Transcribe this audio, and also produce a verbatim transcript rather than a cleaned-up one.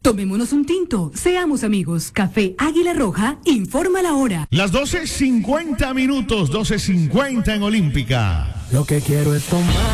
Tomémonos un tinto, seamos amigos. Café Águila Roja, informa la hora. Las doce cincuenta minutos, doce cincuenta en Olímpica. Lo que quiero es tomar.